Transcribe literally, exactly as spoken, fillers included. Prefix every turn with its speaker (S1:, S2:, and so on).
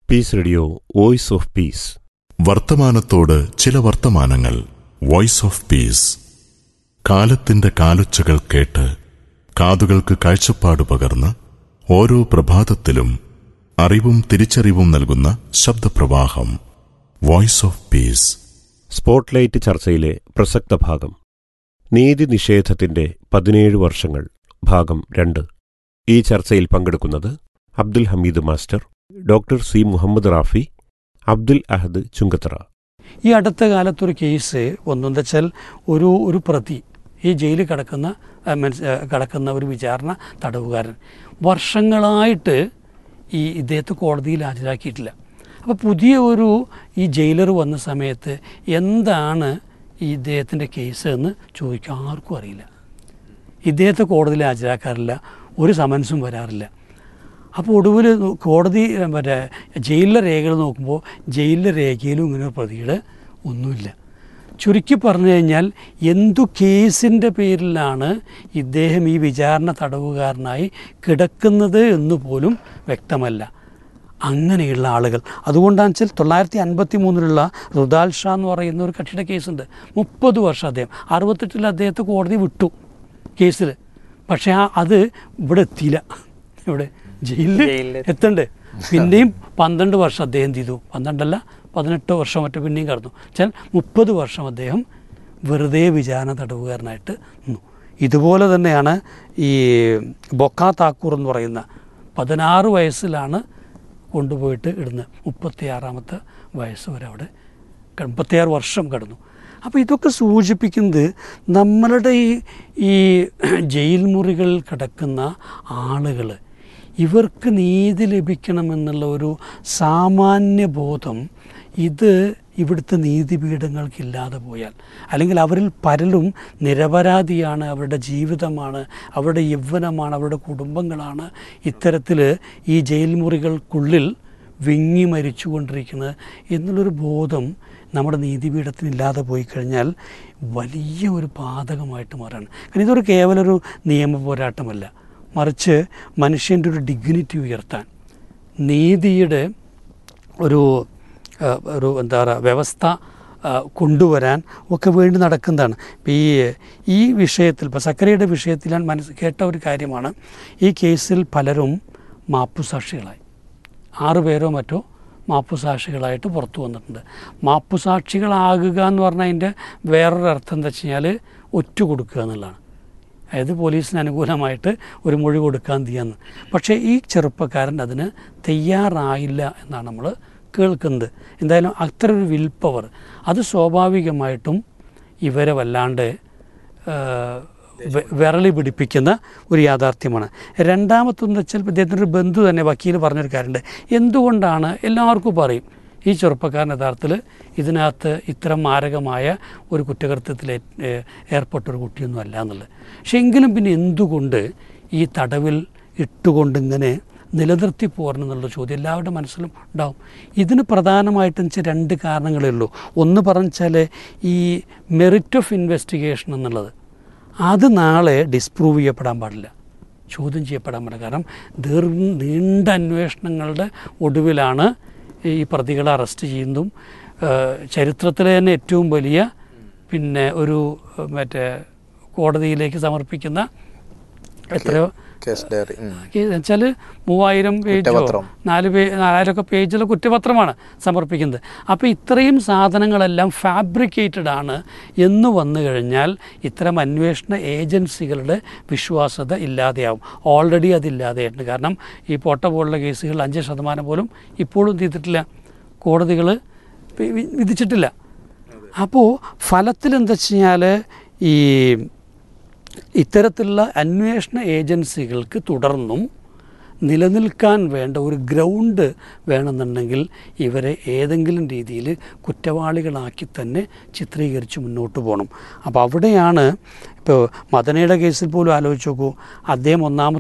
S1: Piece radio voice of peace.
S2: വർത്തമാനത്തോട് ചില വർത്തമാനങ്ങൾ. Voice of peace. കാലത്തിന്റെ കാലൊച്ചകൾ കേട്ട് കാതുകൾക്ക് കാഴ്ചപ്പാട് പകർന്ന് ഓരോ പ്രഭാതത്തിലും അറിവും തിരിച്ചറിവും നൽകുന്ന ശബ്ദപ്രവാഹം. Voice of peace.
S1: സ്പോട്ട്ലൈറ്റ് ചർച്ചയിലെ പ്രസക്ത ഭാഗം നീതി നിഷേധത്തിന്റെ പതിനേഴ് വർഷങ്ങൾ, ഭാഗം രണ്ട്. ഈ ചർച്ചയിൽ പങ്കെടുക്കുന്നത് Abdul Hameed master, doctor C Muhammad Rafi, Abdul അഹദ് ചുങ്കത്തറ.
S3: ഈ അടുത്ത കാലത്തൊരു കേസ് ഒന്നെന്ന് വെച്ചാൽ ഒരു ഒരു പ്രതി, ഈ ജയിലിൽ കിടക്കുന്ന കിടക്കുന്ന ഒരു വിചാരണ തടവുകാരൻ വർഷങ്ങളായിട്ട് ഈ ഇദ്ദേഹത്തെ കോടതിയിൽ ഹാജരാക്കിയിട്ടില്ല. അപ്പോൾ പുതിയ ഒരു ഈ ജയിലർ വന്ന സമയത്ത് എന്താണ് ഈ ഇദ്ദേഹത്തിൻ്റെ കേസ് എന്ന് ചോദിക്കാൻ ആർക്കും അറിയില്ല. ഇദ്ദേഹത്തെ കോടതിയിൽ ഹാജരാക്കാറില്ല, ഒരു സമൻസും വരാറില്ല. അപ്പോൾ ഒടുവിൽ കോടതി മറ്റേ ജയിലിലെ രേഖകൾ നോക്കുമ്പോൾ ജയിലിലെ രേഖയിലും ഇങ്ങനെ പ്രതിയുടെ ഒന്നുമില്ല. ചുരുക്കി പറഞ്ഞു കഴിഞ്ഞാൽ എന്തു കേസിൻ്റെ പേരിലാണ് ഇദ്ദേഹം ഈ വിചാരണ തടവുകാരനായി കിടക്കുന്നത് എന്ന് പോലും വ്യക്തമല്ല. അങ്ങനെയുള്ള ആളുകൾ, അതുകൊണ്ടാണെന്ന് വെച്ചാൽ തൊള്ളായിരത്തി അൻപത്തി മൂന്നിലുള്ള റുദാൽ ഷാ എന്ന് പറയുന്ന ഒരു കക്ഷിയുടെ കേസുണ്ട്. മുപ്പത് വർഷം അദ്ദേഹം, അറുപത്തെട്ടിൽ അദ്ദേഹത്തെ കോടതി വിട്ടു കേസിൽ. പക്ഷേ ആ അത് ഇവിടെ എത്തിയില്ല, ഇവിടെ ജയിലിൽ എത്തണ്ടേ. പിന്നെയും പന്ത്രണ്ട് വർഷം അദ്ദേഹം എന്ത് ചെയ്തു, പന്ത്രണ്ടല്ല പതിനെട്ട് വർഷം മറ്റു പിന്നെയും കടന്നു. വെച്ചാൽ മുപ്പത് വർഷം അദ്ദേഹം വെറുതെ വിചാരണ തടവുകാരനായിട്ട് നിന്നു. ഇതുപോലെ തന്നെയാണ് ഈ ബൊക്ക താക്കൂർ എന്ന് പറയുന്ന പതിനാറ് വയസ്സിലാണ് കൊണ്ടുപോയിട്ട് ഇടുന്നത്. മുപ്പത്തിയാറാമത്തെ വയസ്സ് വരെ അവിടെ മുപ്പത്തിയാറ് വർഷം കടന്നു. അപ്പോൾ ഇതൊക്കെ സൂചിപ്പിക്കുന്നത് നമ്മളുടെ ഈ ഈ ജയിൽ മുറികളിൽ കിടക്കുന്ന ആളുകൾ, ഇവർക്ക് നീതി ലഭിക്കണമെന്നുള്ള ഒരു സാമാന്യ ബോധം ഇത് ഇവിടുത്തെ നീതിപീഠങ്ങൾക്കില്ലാതെ പോയാൽ, അല്ലെങ്കിൽ അവരിൽ പലരും നിരപരാധിയാണ്, അവരുടെ ജീവിതമാണ്, അവരുടെ യൗവനമാണ്, അവരുടെ കുടുംബങ്ങളാണ് ഇത്തരത്തിൽ ഈ ജയിൽ മുറികൾക്കുള്ളിൽ വിങ്ങി മരിച്ചുകൊണ്ടിരിക്കുന്നത് എന്നുള്ളൊരു ബോധം നമ്മുടെ നീതിപീഠത്തിനില്ലാതെ പോയി കഴിഞ്ഞാൽ വലിയ ഒരു ബാധകമായിട്ട് മാറാണ്. കാരണം ഇതൊരു കേവലൊരു നിയമ പോരാട്ടമല്ല, മറിച്ച് മനുഷ്യൻ്റെ ഒരു ഡിഗ്നിറ്റി ഉയർത്താൻ, നീതിയുടെ ഒരു ഒരു എന്താ പറയുക വ്യവസ്ഥ കൊണ്ടുവരാൻ ഒക്കെ വേണ്ടി നടക്കുന്നതാണ്. ഇപ്പം ഈ ഈ വിഷയത്തിൽ, ഇപ്പോൾ സക്കറിയുടെ വിഷയത്തിൽ ഞാൻ മനസ്സ് കേട്ട ഒരു കാര്യമാണ്, ഈ കേസിൽ പലരും മാപ്പുസാക്ഷികളായി, ആറു പേരോ മറ്റോ മാപ്പുസാക്ഷികളായിട്ട് പുറത്തു വന്നിട്ടുണ്ട്. മാപ്പുസാക്ഷികളാകുക എന്ന് പറഞ്ഞാൽ അതിൻ്റെ വേറൊരു അർത്ഥം എന്താ വെച്ച് കഴിഞ്ഞാൽ ഒറ്റ കൊടുക്കുക എന്നുള്ളതാണ്. അതായത് പോലീസിന് അനുകൂലമായിട്ട് ഒരു മൊഴി കൊടുക്കാൻ തീയാന്ന്. പക്ഷേ ഈ ചെറുപ്പക്കാരൻ അതിന് തയ്യാറായില്ല എന്നാണ് നമ്മൾ കേൾക്കുന്നത്. എന്തായാലും അത്ര ഒരു വിൽ പവർ അത് സ്വാഭാവികമായിട്ടും ഇവരെ വല്ലാണ്ട് വിരളി പിടിപ്പിക്കുന്ന ഒരു യാഥാർത്ഥ്യമാണ്. രണ്ടാമത്തെന്ന് വെച്ചാൽ ഇദ്ദേഹത്തിൻ്റെ ഒരു ബന്ധു തന്നെ വക്കീൽ പറഞ്ഞൊരു കാര്യമുണ്ട്. എന്തുകൊണ്ടാണ് എല്ലാവർക്കും പറയും ഈ ചെറുപ്പക്കാരൻ യഥാർത്ഥത്തിൽ ഇതിനകത്ത് ഇത്തരം മാരകമായ ഒരു കുറ്റകൃത്യത്തിൽ ഏർപ്പെട്ടൊരു കുട്ടിയൊന്നും അല്ല എന്നുള്ളത്. പക്ഷെ എങ്കിലും പിന്നെ എന്തുകൊണ്ട് ഈ തടവിൽ ഇട്ടുകൊണ്ടിങ്ങനെ നിലനിർത്തി പോരണം എന്നുള്ള ചോദ്യം എല്ലാവരുടെ മനസ്സിലും ഉണ്ടാവും. ഇതിന് പ്രധാനമായിട്ടും വെച്ചാൽ രണ്ട് കാരണങ്ങളേ ഉള്ളൂ. ഒന്ന് പറഞ്ഞാൽ ഈ മെറിറ്റ് ഓഫ് ഇൻവെസ്റ്റിഗേഷൻ എന്നുള്ളത് അത് നാളെ ഡിസ്പ്രൂവ് ചെയ്യപ്പെടാൻ പാടില്ല, ചോദ്യം ചെയ്യപ്പെടാൻ പാടില്ല. കാരണം ദീർ നീണ്ട അന്വേഷണങ്ങളുടെ ഒടുവിലാണ് ഈ പ്രതികളെ അറസ്റ്റ് ചെയ്യുന്നതും ചരിത്രത്തിലെ തന്നെ ഏറ്റവും വലിയ പിന്നെ ഒരു മറ്റേ കോടതിയിലേക്ക് സമർപ്പിക്കുന്ന എത്രയോ വെച്ചാൽ മൂവായിരം പേജോ നാല് പേ നാലായിരമൊക്കെ പേജുള്ള കുറ്റപത്രമാണ് സമർപ്പിക്കുന്നത്. അപ്പോൾ ഇത്രയും സാധനങ്ങളെല്ലാം ഫാബ്രിക്കേറ്റഡ് ആണ് എന്ന് വന്നു കഴിഞ്ഞാൽ ഇത്തരം അന്വേഷണ ഏജൻസികളുടെ വിശ്വാസ്യത ഇല്ലാതെയാവും. ഓൾറെഡി അതില്ലാതെയായിട്ടുണ്ട്. കാരണം ഈ പോട്ട പോലുള്ള കേസുകൾ അഞ്ച് ശതമാനം പോലും ഇപ്പോഴും ചെയ്തിട്ടില്ല, കോടതികൾ വിധിച്ചിട്ടില്ല. അപ്പോൾ ഫലത്തിൽ എന്താ വെച്ച് കഴിഞ്ഞാൽ ഈ ഇത്തരത്തിലുള്ള അന്വേഷണ ഏജൻസികൾക്ക് തുടർന്നും നിലനിൽക്കാൻ വേണ്ട ഒരു ഗ്രൗണ്ട് വേണമെന്നുണ്ടെങ്കിൽ ഇവരെ ഏതെങ്കിലും രീതിയിൽ കുറ്റവാളികളാക്കി തന്നെ ചിത്രീകരിച്ച് മുന്നോട്ട് പോകണം. അപ്പോൾ അവിടെയാണ് ഇപ്പോൾ മദനയുടെ കേസിൽ പോലും ആലോചിച്ച് നോക്കൂ, അദ്ദേഹം ഒന്നാമത്തെ